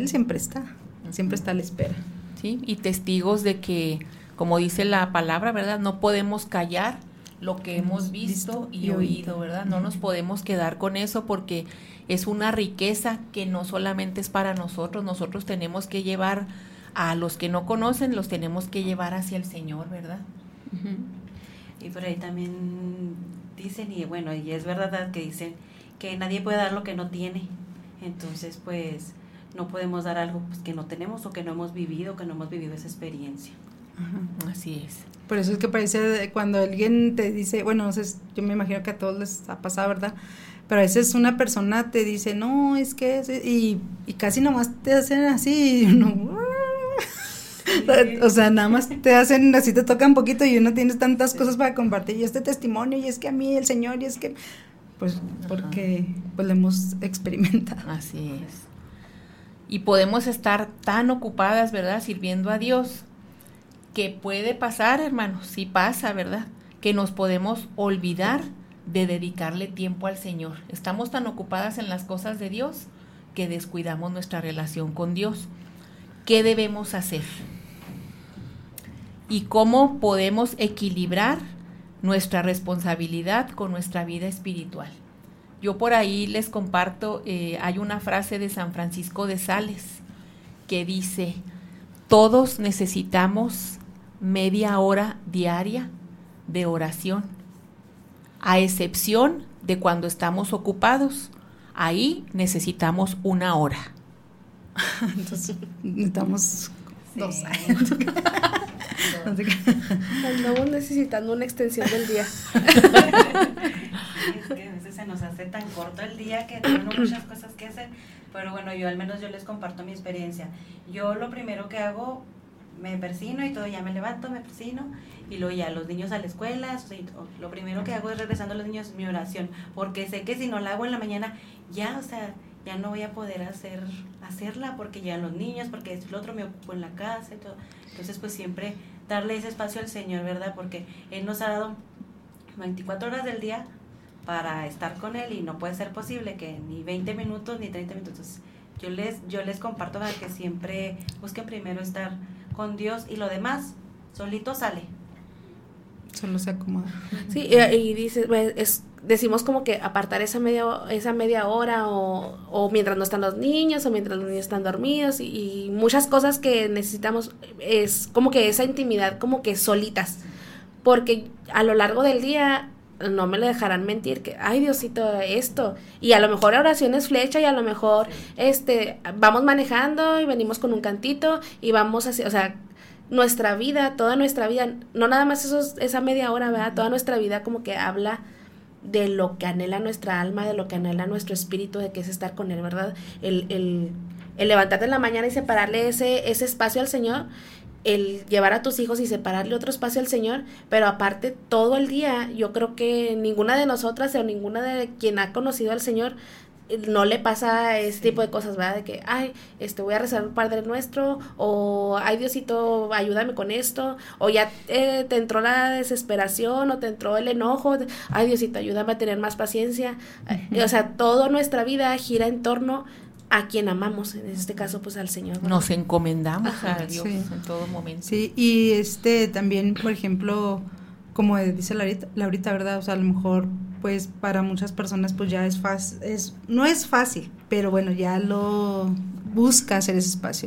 Él siempre está a la espera. Sí, y testigos de que, como dice la palabra, ¿verdad? No podemos callar lo que hemos visto y oído, ¿verdad? No nos podemos quedar con eso porque es una riqueza que no solamente es para nosotros tenemos que llevar a los que no conocen, los tenemos que llevar hacia el Señor, ¿verdad? Y por ahí también dicen, y bueno, y es verdad que dicen que nadie puede dar lo que no tiene, entonces pues no podemos dar algo pues, que no tenemos o que no hemos vivido esa experiencia. Ajá. Así es. Por eso es que parece cuando alguien te dice, bueno, no sé, yo me imagino que a todos les ha pasado, ¿verdad? Pero a veces una persona te dice, no, es que, y casi nomás te hacen así, y uno, o sea, nada más te hacen así, te tocan poquito y uno tiene tantas cosas para compartir, y este testimonio, y es que a mí el Señor, y es que, pues, porque pues lo hemos experimentado. Así es. Y podemos estar tan ocupadas, ¿verdad?, sirviendo a Dios, que puede pasar, hermanos, sí pasa, ¿verdad?, que nos podemos olvidar de dedicarle tiempo al Señor. Estamos tan ocupadas en las cosas de Dios que descuidamos nuestra relación con Dios. ¿Qué debemos hacer? ¿Y cómo podemos equilibrar nuestra responsabilidad con nuestra vida espiritual? Yo por ahí les comparto, hay una frase de San Francisco de Sales que dice, todos necesitamos media hora diaria de oración, a excepción de cuando estamos ocupados, ahí necesitamos 1 hora. Entonces necesitamos 2 años. Andamos necesitando una extensión del día. Sí, es que a veces se nos hace tan corto el día que tenemos muchas cosas que hacer, pero bueno, yo les comparto mi experiencia. Yo lo primero que hago, me persino y todo, ya me levanto, me persino y luego ya los niños a la escuela, lo primero que hago es regresando a los niños mi oración, porque sé que si no la hago en la mañana, ya, o sea, ya no voy a poder hacerla porque ya los niños, porque el otro me ocupo en la casa y todo. Entonces pues siempre darle ese espacio al Señor, ¿verdad? Porque Él nos ha dado 24 horas del día para estar con Él y no puede ser posible que ni 20 minutos ni 30 minutos. Entonces, yo les comparto para que siempre busquen primero estar con Dios y lo demás solito sale. Solo se acomoda. Sí, y dices, pues, decimos como que apartar esa media hora o mientras no están los niños o mientras los niños están dormidos y muchas cosas que necesitamos, es como que esa intimidad como que solitas, porque a lo largo del día no me lo dejarán mentir que, ay Diosito, esto, y a lo mejor oración es flecha y a lo mejor vamos manejando y venimos con un cantito y vamos así, o sea, nuestra vida, toda nuestra vida, no nada más esa media hora, ¿verdad? Toda nuestra vida como que habla de lo que anhela nuestra alma, de lo que anhela nuestro espíritu, de que es estar con Él, ¿verdad? El levantarte en la mañana y separarle ese espacio al Señor, el llevar a tus hijos y separarle otro espacio al Señor, pero aparte todo el día, yo creo que ninguna de nosotras o ninguna de quien ha conocido al Señor no le pasa ese tipo de cosas, ¿verdad? De que, ay, voy a rezar un Padre Nuestro, o ay Diosito, ayúdame con esto, o ya te entró la desesperación, o te entró el enojo, ay Diosito, ayúdame a tener más paciencia. O sea, toda nuestra vida gira en torno a quien amamos, en este caso pues al Señor, ¿verdad? Nos encomendamos a Dios, sí, en todo momento. Sí, y también, por ejemplo, como dice Laurita, ¿verdad? O sea, a lo mejor pues para muchas personas pues ya es fácil, no es fácil, pero bueno, ya lo busca hacer ese espacio.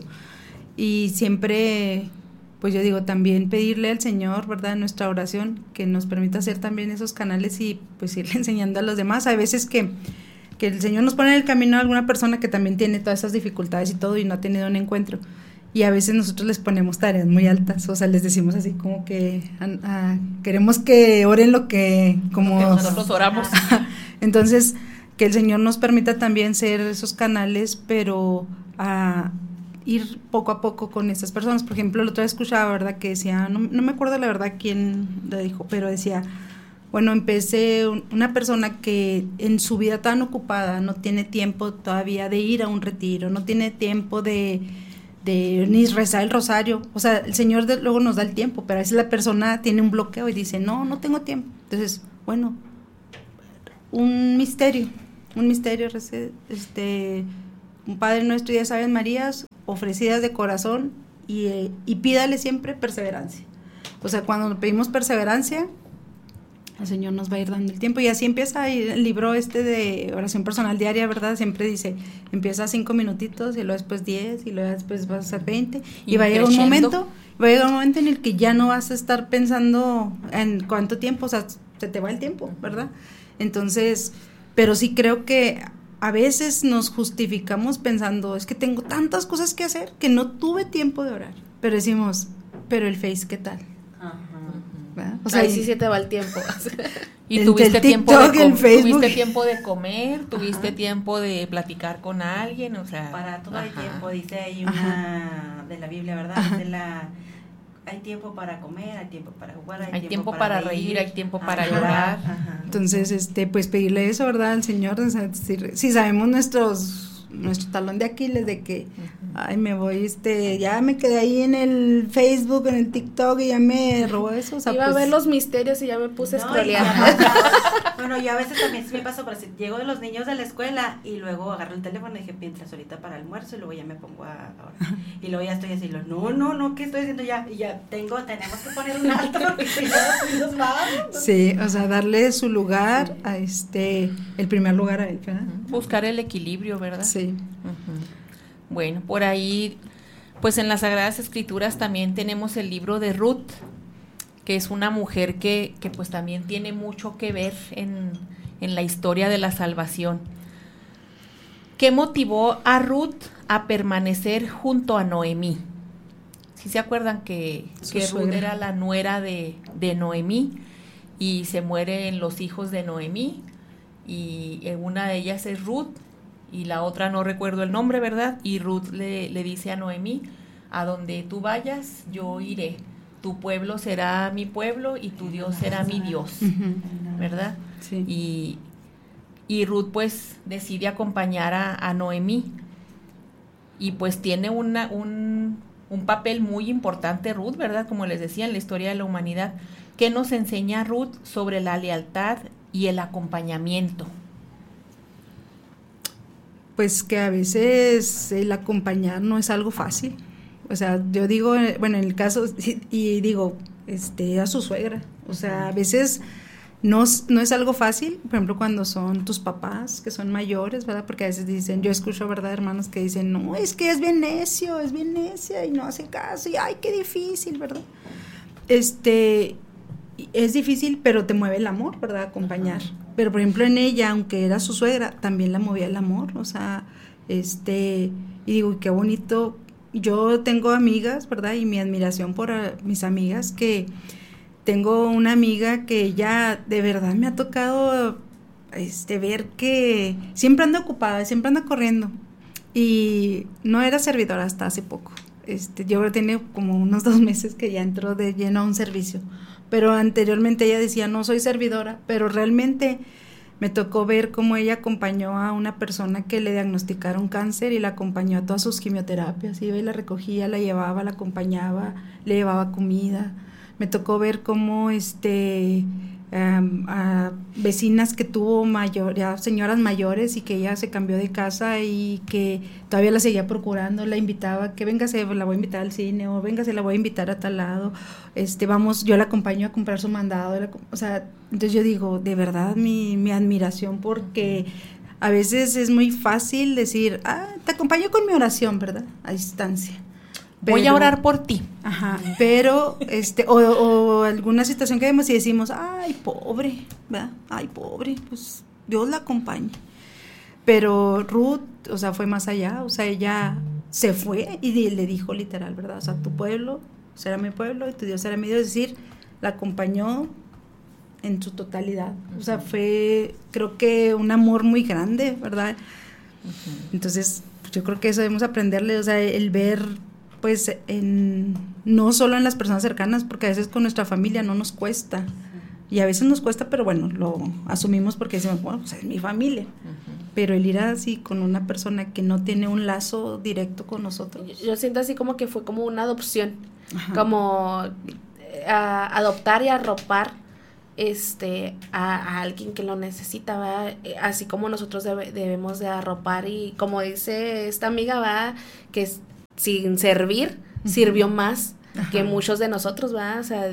Y siempre, pues yo digo, también pedirle al Señor, ¿verdad? En nuestra oración, que nos permita hacer también esos canales y pues irle enseñando a los demás. Hay veces que el Señor nos pone en el camino a alguna persona que también tiene todas esas dificultades y todo y no ha tenido un encuentro. Y a veces nosotros les ponemos tareas muy altas, o sea, les decimos así como que queremos que oren lo que nosotros oramos. Entonces, que el Señor nos permita también ser esos canales, pero a ir poco a poco con estas personas. Por ejemplo, el otro día escuchaba, ¿verdad?, que decía, no me acuerdo la verdad quién lo dijo, pero decía, bueno, empecé una persona que en su vida tan ocupada no tiene tiempo todavía de ir a un retiro, no tiene tiempo de ni rezar el rosario, o sea, el Señor luego nos da el tiempo, pero a veces la persona tiene un bloqueo y dice, no tengo tiempo. Entonces, bueno, un misterio, un Padre Nuestro y 10 Aves Marías ofrecidas de corazón y pídale siempre perseverancia. O sea, cuando pedimos perseverancia, el Señor nos va a ir dando el tiempo. Y así empieza el libro de oración personal diaria, ¿verdad? Siempre dice, empieza 5 minutitos y luego después 10 y luego después vas a hacer 20. Y va a llegar un momento en el que ya no vas a estar pensando en cuánto tiempo, o sea, se te va el tiempo, ¿verdad? Entonces, pero sí creo que a veces nos justificamos pensando, es que tengo tantas cosas que hacer que no tuve tiempo de orar. Pero decimos, pero el Face, ¿qué tal? ¿verdad? O sea, ahí sí se te va el tiempo. Y tuviste tiempo tuviste tiempo de comer, tuviste tiempo de platicar con alguien, o sea, para todo hay tiempo, dice ahí una de la Biblia, ¿verdad? Hay tiempo para comer, hay tiempo para jugar, hay tiempo para reír, hay tiempo para llorar. Entonces, pues pedirle eso, ¿verdad? Al Señor, o sea, si sabemos nuestro talón de Aquiles de que ay, me voy, ya me quedé ahí en el Facebook, en el TikTok y ya me robó eso, o sea, iba a ver los misterios y ya me puse a scrollear. Bueno, yo a veces también me paso, pero si llego de los niños de la escuela y luego agarro el teléfono y dije, mientras ahorita para el almuerzo, y luego ya me pongo ahora. Y luego ya estoy así, no, ¿qué estoy haciendo ya? Y ya tenemos que poner un alto porque si no nos vamos. Sí, o sea, darle su lugar a el primer lugar a él, ¿verdad? Buscar el equilibrio, ¿verdad? Sí. Bueno, por ahí, pues en las Sagradas Escrituras también tenemos el libro de Ruth, que es una mujer que pues también tiene mucho que ver en la historia de la salvación. ¿Qué motivó a Ruth a permanecer junto a Noemí? ¿Sí se acuerdan que Ruth era la nuera de Noemí y se mueren los hijos de Noemí? Y una de ellas es Ruth y la otra no recuerdo el nombre, ¿verdad? Y Ruth le dice a Noemí, a donde tú vayas, yo iré. Tu pueblo será mi pueblo y tu Dios será mi Dios, ¿verdad? Sí. Y Ruth pues decide acompañar a Noemí y pues tiene un papel muy importante Ruth, ¿verdad? Como les decía, en la historia de la humanidad. ¿Qué nos enseña Ruth sobre la lealtad y el acompañamiento? Pues que a veces el acompañar no es algo fácil. O sea, yo digo, bueno, en el caso, y digo, a su suegra. O sea, a veces no es algo fácil, por ejemplo, cuando son tus papás, que son mayores, ¿verdad? Porque a veces dicen, yo escucho, ¿verdad?, hermanos que dicen, no, es que es bien necia, y no hace caso, y ay, qué difícil, ¿verdad? Es difícil, pero te mueve el amor, ¿verdad?, acompañar. Pero, por ejemplo, en ella, aunque era su suegra, también la movía el amor, o sea, y digo, qué bonito. Yo tengo amigas, ¿verdad?, y mi admiración por mis amigas, que tengo una amiga que ella de verdad me ha tocado ver que siempre anda ocupada, siempre anda corriendo, y no era servidora hasta hace poco. Yo creo que tiene como unos 2 meses que ya entró de lleno a un servicio, pero anteriormente ella decía, no soy servidora, pero realmente me tocó ver cómo ella acompañó a una persona que le diagnosticaron cáncer y la acompañó a todas sus quimioterapias, iba y la recogía, la llevaba, la acompañaba, le llevaba comida. Me tocó ver cómo a vecinas que tuvo ya señoras mayores y que ella se cambió de casa y que todavía la seguía procurando, la invitaba, que véngase, la voy a invitar al cine, o véngase, la voy a invitar a tal lado, yo la acompaño a comprar su mandado, o sea, entonces yo digo, de verdad mi admiración, porque a veces es muy fácil decir, te acompaño con mi oración, ¿verdad?, a distancia. Voy a orar por ti. Ajá, pero, o alguna situación que vemos y decimos, ay, pobre, ¿verdad? Ay, pobre, pues Dios la acompañe. Pero Ruth, o sea, fue más allá, o sea, ella se fue y le dijo literal, ¿verdad? O sea, tu pueblo será mi pueblo y tu Dios será mi Dios, es decir, la acompañó en su totalidad. O sea, fue, creo que un amor muy grande, ¿verdad? Entonces, pues yo creo que eso debemos aprenderle, o sea, el ver, pues, no solo en las personas cercanas, porque a veces con nuestra familia no nos cuesta, y a veces nos cuesta, pero bueno, lo asumimos porque decimos, bueno, pues es mi familia, pero el ir así con una persona que no tiene un lazo directo con nosotros. Yo siento así como que fue como una adopción, como adoptar y arropar a alguien que lo necesita, ¿va? Así como nosotros debemos de arropar, y como dice esta amiga, va, que sin servir, sirvió más que muchos de nosotros, va, o sea,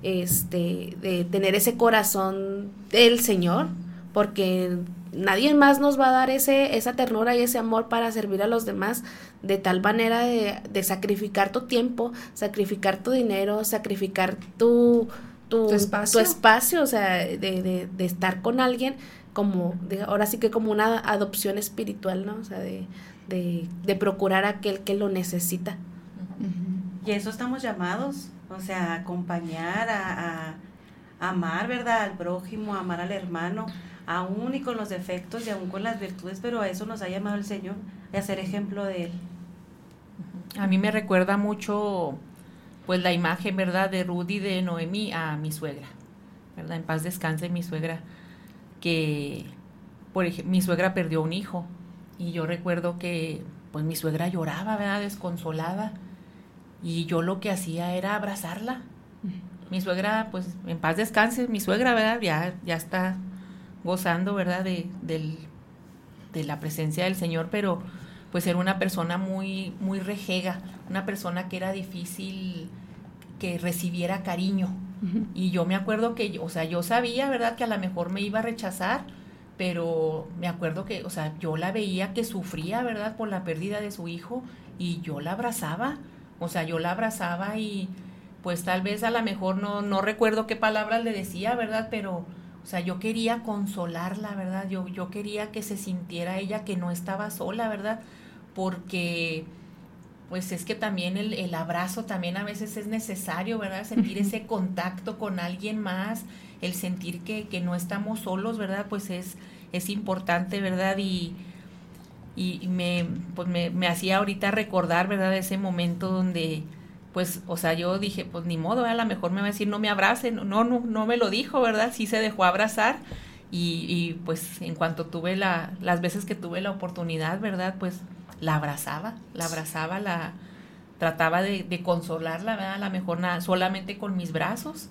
de tener ese corazón del Señor, porque nadie más nos va a dar esa ternura y ese amor para servir a los demás, de tal manera de sacrificar tu tiempo, sacrificar tu dinero, sacrificar tu espacio, o sea, de estar con alguien, como ahora sí que como una adopción espiritual, ¿no? O sea, de procurar a aquel que lo necesita. Y a eso estamos llamados, o sea, a acompañar, a amar, ¿verdad? Al prójimo, a amar al hermano, aún y con los defectos y aún con las virtudes, pero a eso nos ha llamado el Señor, a ser ejemplo de Él. A mí me recuerda mucho, pues, la imagen, ¿verdad?, de Ruth y de Noemí a mi suegra, ¿verdad? En paz descanse mi suegra, que, por ejemplo, mi suegra perdió un hijo, y yo recuerdo que, pues, mi suegra lloraba, ¿verdad?, desconsolada, y yo lo que hacía era abrazarla. Mi suegra, pues, en paz descanse, mi suegra, ¿verdad?, ya está gozando, ¿verdad?, de la presencia del Señor, pero pues era una persona muy, muy rejega, una persona que era difícil que recibiera cariño. Y yo me acuerdo que, o sea, yo sabía, ¿verdad?, que a lo mejor me iba a rechazar, pero me acuerdo que, o sea, yo la veía que sufría, ¿verdad?, por la pérdida de su hijo, y yo la abrazaba, o sea, yo la abrazaba, y pues tal vez a lo mejor no recuerdo qué palabras le decía, ¿verdad?, pero, o sea, yo quería consolarla, ¿verdad?, yo quería que se sintiera ella que no estaba sola, ¿verdad?, porque pues es que también el abrazo también a veces es necesario, ¿verdad?, sentir ese contacto con alguien más, el sentir que no estamos solos, ¿verdad?, pues es importante, ¿verdad?, y me hacía ahorita recordar, ¿verdad?, ese momento donde, pues, o sea, yo dije, pues ni modo, a lo mejor me va a decir no me abrace, no me lo dijo, ¿verdad?, sí se dejó abrazar, y pues en cuanto tuve las veces que tuve la oportunidad, ¿verdad?, pues la abrazaba, trataba de consolarla, ¿verdad?, a lo mejor solamente con mis brazos.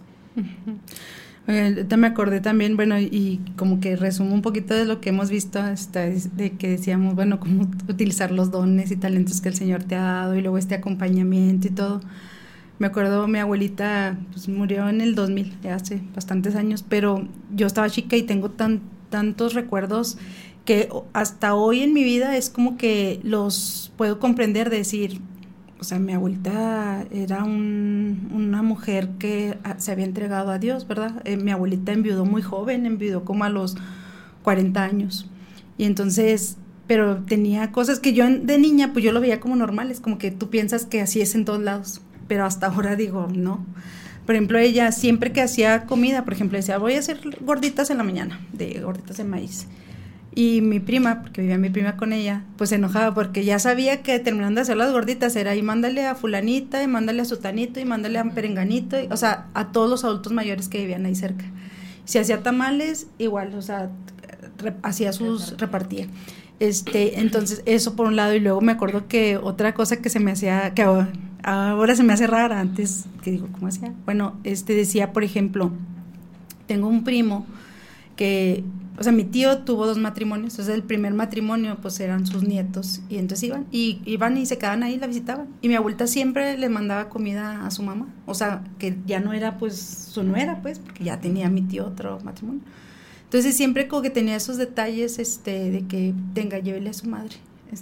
Ahorita me acordé también, bueno, y como que resumo un poquito de lo que hemos visto hasta de que decíamos, bueno, cómo utilizar los dones y talentos que el Señor te ha dado, y luego este acompañamiento y todo. Me acuerdo, mi abuelita pues murió en el 2000, ya hace bastantes años, pero yo estaba chica y tengo tantos recuerdos que hasta hoy en mi vida es como que los puedo comprender, de decir, o sea, mi abuelita era una mujer que se había entregado a Dios, ¿verdad? Mi abuelita enviudó muy joven, enviudó como a los 40 años. Y entonces, pero tenía cosas que yo de niña, pues yo lo veía como normales, como que tú piensas que así es en todos lados, pero hasta ahora digo, no. Por ejemplo, ella siempre que hacía comida, por ejemplo, decía, voy a hacer gorditas en la mañana, de gorditas de maíz. Y mi prima, porque vivía mi prima con ella, pues se enojaba porque ya sabía que terminando de hacer las gorditas era y mándale a fulanita, y mándale a sutanito, y mándale a perenganito, o sea, a todos los adultos mayores que vivían ahí cerca. Si hacía tamales, igual, o sea, hacía repartía. Entonces, eso por un lado, y luego me acuerdo que otra cosa que se me hacía, que ahora se me hace rara, antes, que digo, ¿cómo hacía? Bueno, decía, por ejemplo, tengo un primo que, o sea, mi tío tuvo 2 matrimonios, entonces el primer matrimonio pues eran sus nietos, y entonces iban y se quedaban ahí, la visitaban, y mi abuelita siempre le mandaba comida a su mamá, o sea, que ya no era pues su nuera, pues, porque ya tenía mi tío otro matrimonio. Entonces siempre como que tenía esos detalles, de que llévele a su madre,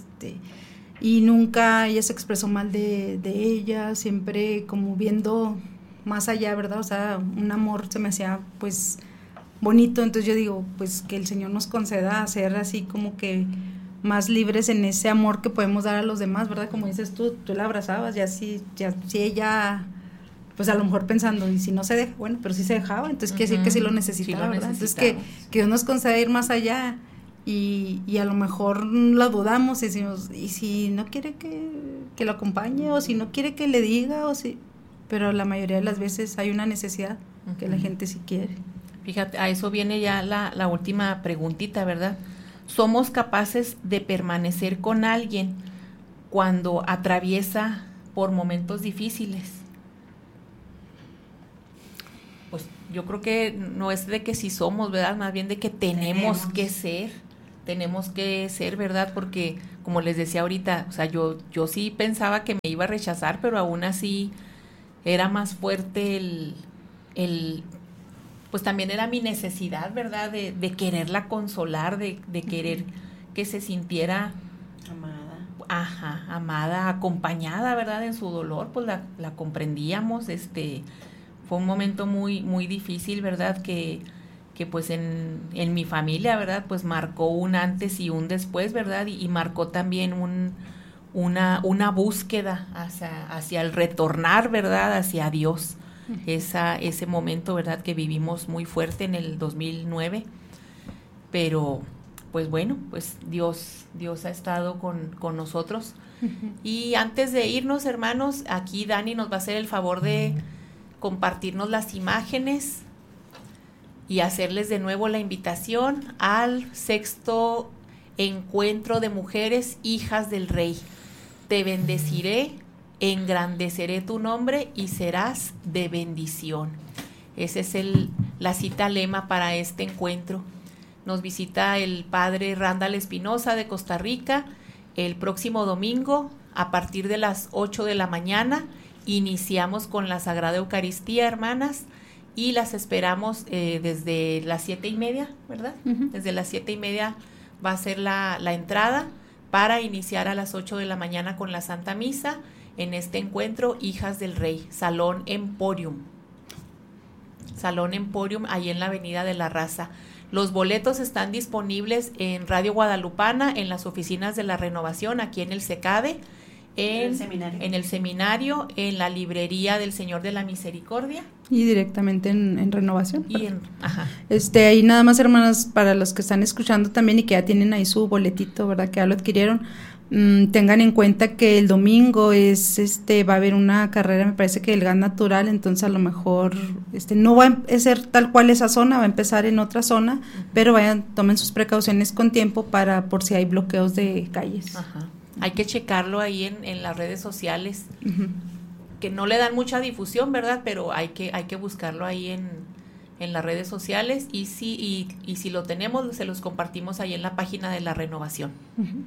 y nunca ella se expresó mal de ella, siempre como viendo más allá, ¿verdad? O sea, un amor se me hacía pues bonito. Entonces yo digo, pues que el Señor nos conceda ser así como que más libres en ese amor que podemos dar a los demás, ¿verdad? Como dices tú la abrazabas, si ella, pues a lo mejor pensando, y si no se deja, bueno, pero sí se dejaba, entonces quiere decir que sí lo necesitaba, sí, ¿verdad? Entonces que Dios nos conceda ir más allá, y a lo mejor lo dudamos y decimos, y si no quiere que lo acompañe, o si no quiere que le diga, pero la mayoría de las veces hay una necesidad que la gente sí quiere. Fíjate, a eso viene ya la última preguntita, ¿verdad? ¿Somos capaces de permanecer con alguien cuando atraviesa por momentos difíciles? Pues yo creo que no es de que si somos, ¿verdad? Más bien de que tenemos que ser, ¿verdad? Porque, como les decía ahorita, o sea, yo sí pensaba que me iba a rechazar, pero aún así era más fuerte pues también era mi necesidad, ¿verdad? De quererla consolar, de querer que se sintiera amada, acompañada, ¿verdad? En su dolor, pues la comprendíamos. Fue un momento muy, muy difícil, ¿verdad? Que pues en mi familia, ¿verdad? Pues marcó un antes y un después, ¿verdad? Y marcó también una búsqueda hacia el retornar, ¿verdad? Hacia Dios. Ese momento, ¿verdad? Que vivimos muy fuerte en el 2009. Pero pues bueno, pues Dios ha estado con nosotros. Y antes de irnos, hermanos, aquí Dani nos va a hacer el favor de compartirnos las imágenes y hacerles de nuevo la invitación al 6º encuentro de mujeres hijas del Rey. Te bendeciré, engrandeceré tu nombre y serás de bendición. Ese es la cita lema para este encuentro. Nos visita el padre Randall Espinosa de Costa Rica el próximo domingo a partir de las 8 de la mañana. Iniciamos con la Sagrada Eucaristía, hermanas, y las esperamos desde las 7:30, ¿verdad? Uh-huh. Desde las 7:30 va a ser la entrada para iniciar a las 8 de la mañana con la Santa Misa en este encuentro Hijas del Rey, Salón Emporium, ahí en la Avenida de la Raza. Los boletos están disponibles en Radio Guadalupana, en las oficinas de la Renovación, aquí en el CECADE, en el seminario, en la librería del Señor de la Misericordia. Y directamente en Renovación. Ahí nada más, hermanas, para los que están escuchando también y que ya tienen ahí su boletito, ¿verdad? Que ya lo adquirieron, tengan en cuenta que el domingo va a haber una carrera, me parece que del gas natural, entonces a lo mejor no va a ser tal cual esa zona, va a empezar en otra zona, pero tomen sus precauciones con tiempo por si hay bloqueos de calles. Ajá. Hay que checarlo ahí en las redes sociales, uh-huh, que no le dan mucha difusión, ¿verdad? Pero hay que buscarlo ahí en las redes sociales y si lo tenemos, se los compartimos ahí en la página de la Renovación. Uh-huh.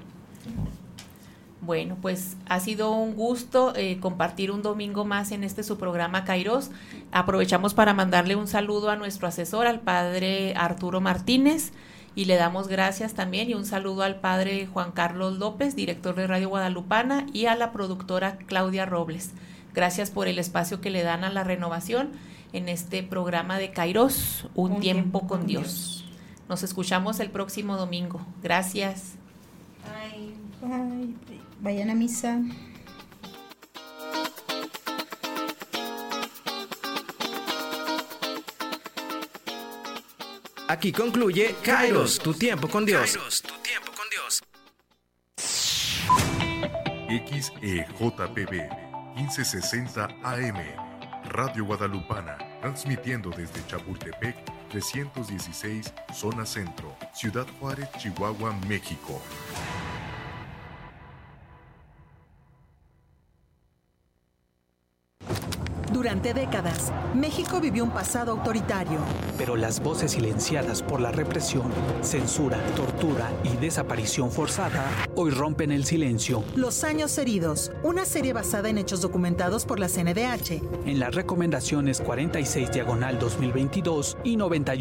Bueno, pues ha sido un gusto compartir un domingo más en su programa Kairos. Aprovechamos para mandarle un saludo a nuestro asesor, al padre Arturo Martínez, y le damos gracias también y un saludo al padre Juan Carlos López, director de Radio Guadalupana, y a la productora Claudia Robles. Gracias por el espacio que le dan a la Renovación en este programa de Kairos, un tiempo con Dios. Nos escuchamos el próximo domingo. Gracias. Bye. Vayan a misa. Aquí concluye Kairos, tu tiempo con Dios. XEJPB 1560 AM, Radio Guadalupana, transmitiendo desde Chapultepec 316, Zona Centro, Ciudad Juárez, Chihuahua, México. Durante décadas, México vivió un pasado autoritario. Pero las voces silenciadas por la represión, censura, tortura y desaparición forzada hoy rompen el silencio. Los años heridos, una serie basada en hechos documentados por la CNDH. En las recomendaciones 46/2022 y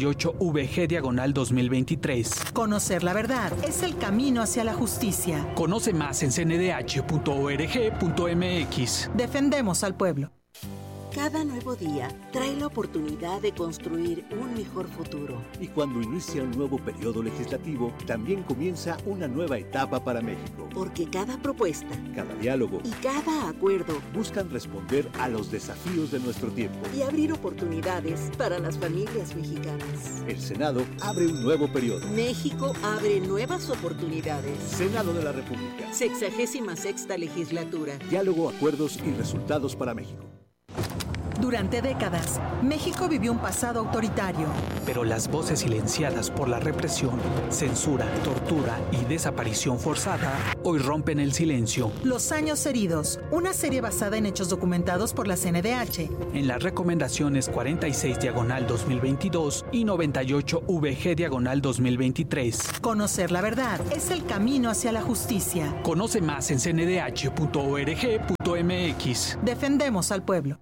98VG/2023. Conocer la verdad es el camino hacia la justicia. Conoce más en cndh.org.mx. Defendemos al pueblo. Cada nuevo día trae la oportunidad de construir un mejor futuro. Y cuando inicia un nuevo periodo legislativo, también comienza una nueva etapa para México. Porque cada propuesta, cada diálogo y cada acuerdo buscan responder a los desafíos de nuestro tiempo y abrir oportunidades para las familias mexicanas. El Senado abre un nuevo periodo. México abre nuevas oportunidades. Senado de la República. 66ª legislatura. Diálogo, acuerdos y resultados para México. Durante décadas, México vivió un pasado autoritario. Pero las voces silenciadas por la represión, censura, tortura y desaparición forzada hoy rompen el silencio. Los años heridos, una serie basada en hechos documentados por la CNDH. En las recomendaciones 46/2022 y 98VG/2023. Conocer la verdad es el camino hacia la justicia. Conoce más en cndh.org.mx. Defendemos al pueblo.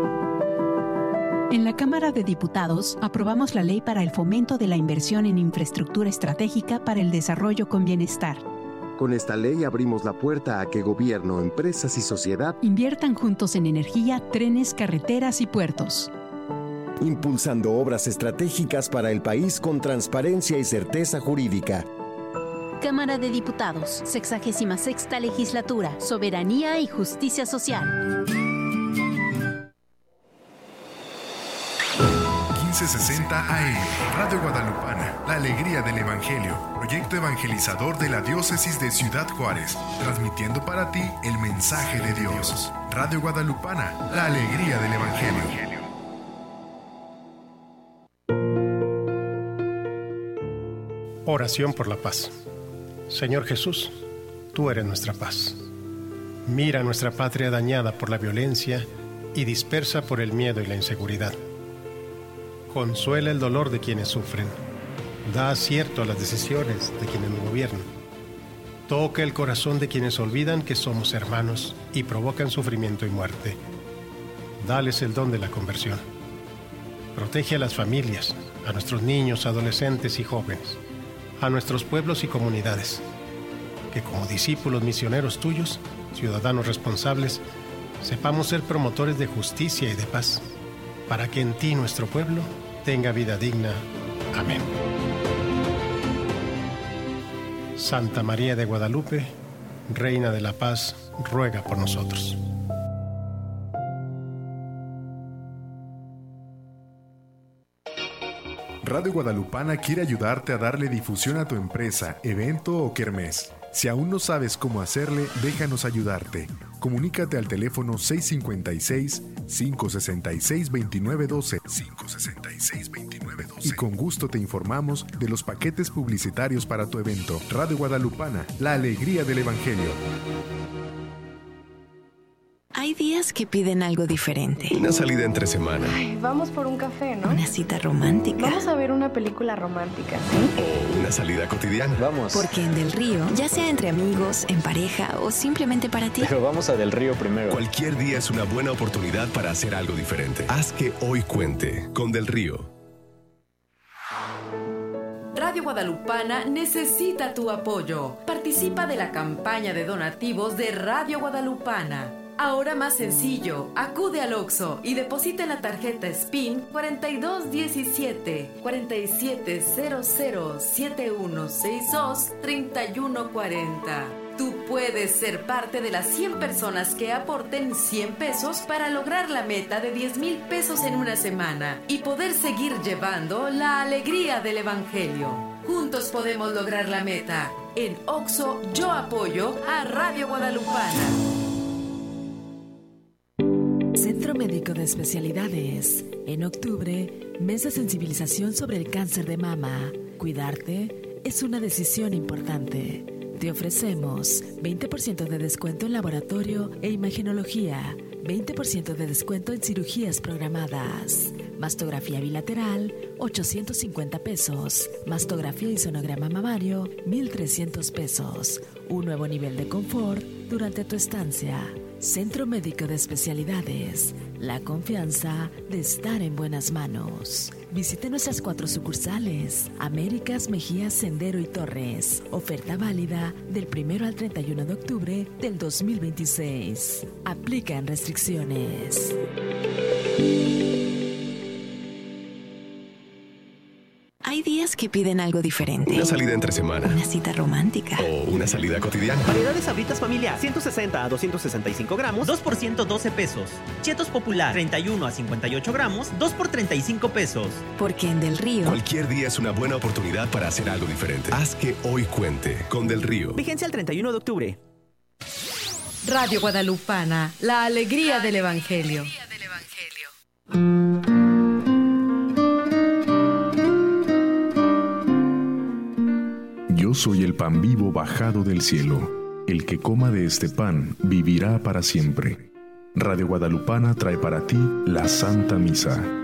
En la Cámara de Diputados aprobamos la ley para el fomento de la inversión en infraestructura estratégica para el desarrollo con bienestar. Con esta ley abrimos la puerta a que gobierno, empresas y sociedad inviertan juntos en energía, trenes, carreteras y puertos. Impulsando obras estratégicas para el país con transparencia y certeza jurídica. Cámara de Diputados, 66ª Legislatura, Soberanía y Justicia Social. 1560 AM, Radio Guadalupana, la alegría del Evangelio, proyecto evangelizador de la diócesis de Ciudad Juárez, transmitiendo para ti el mensaje de Dios. Radio Guadalupana, la alegría del Evangelio. Oración por la paz. Señor Jesús, tú eres nuestra paz. Mira nuestra patria dañada por la violencia y dispersa por el miedo y la inseguridad. Consuela el dolor de quienes sufren. Da acierto a las decisiones de quienes nos gobiernan. Toca el corazón de quienes olvidan que somos hermanos y provocan sufrimiento y muerte. Dales el don de la conversión. Protege a las familias, a nuestros niños, adolescentes y jóvenes, a nuestros pueblos y comunidades. Que como discípulos misioneros tuyos, ciudadanos responsables, sepamos ser promotores de justicia y de paz, para que en ti nuestro pueblo tenga vida digna. Amén. Santa María de Guadalupe, Reina de la Paz, ruega por nosotros. Radio Guadalupana quiere ayudarte a darle difusión a tu empresa, evento o kermés. Si aún no sabes cómo hacerle, déjanos ayudarte. Comunícate al teléfono 656-566-2912 y con gusto te informamos de los paquetes publicitarios para tu evento. Radio Guadalupana, la alegría del Evangelio. Hay días que piden algo diferente. Una salida entre semana. Ay, vamos por un café, ¿no? Una cita romántica. Vamos a ver una película romántica, ¿sí? O una salida cotidiana. Vamos. Porque en Del Río, ya sea entre amigos, en pareja o simplemente para ti. Pero vamos a Del Río primero. Cualquier día es una buena oportunidad para hacer algo diferente. Haz que hoy cuente con Del Río. Radio Guadalupana necesita tu apoyo. Participa de la campaña de donativos de Radio Guadalupana. Ahora más sencillo, acude al Oxxo y deposita en la tarjeta SPIN 4217 4700 7162 3140. Tú puedes ser parte de las 100 personas que aporten 100 pesos para lograr la meta de 10,000 pesos en una semana y poder seguir llevando la alegría del Evangelio. Juntos podemos lograr la meta. En Oxxo, yo apoyo a Radio Guadalupana. Centro Médico de Especialidades. En octubre, mes de sensibilización sobre el cáncer de mama. Cuidarte es una decisión importante. Te ofrecemos 20% de descuento en laboratorio e imagenología, 20% de descuento en cirugías programadas. Mastografía bilateral, 850 pesos. Mastografía y sonograma mamario, 1,300 pesos. Un nuevo nivel de confort durante tu estancia. Centro Médico de Especialidades. La confianza de estar en buenas manos. Visite nuestras 4 sucursales: Américas, Mejía, Sendero y Torres. Oferta válida del 1 al 31 de octubre del 2026. Aplican restricciones. Hay días que piden algo diferente. Una salida entre semana. Una cita romántica. O una salida cotidiana. Variedades Sabritas familiar, 160 a 265 gramos, 2 por 112 pesos. Chetos Popular, 31 a 58 gramos, 2 por 35 pesos. Porque en Del Río, cualquier día es una buena oportunidad para hacer algo diferente. Haz que hoy cuente con Del Río. Vigencia el 31 de octubre. Radio Guadalupana, la alegría del Evangelio. Yo soy el pan vivo bajado del cielo. El que coma de este pan vivirá para siempre. Radio Guadalupana trae para ti la Santa Misa.